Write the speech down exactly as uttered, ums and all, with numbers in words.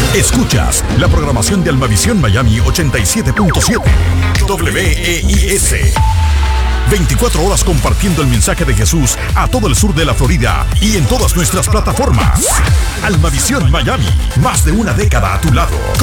Escuchas la programación de Almavisión Miami ochenta y siete punto siete W E I S. veinticuatro horas compartiendo el mensaje de Jesús a todo el sur de la Florida y en todas nuestras plataformas. Almavisión Miami, más de una década a tu lado.